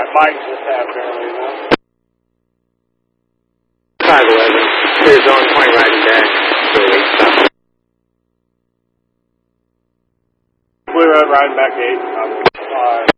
bike just apparently, huh? 511. Clear zone, point riding back. Stop. Clear road riding back to 8.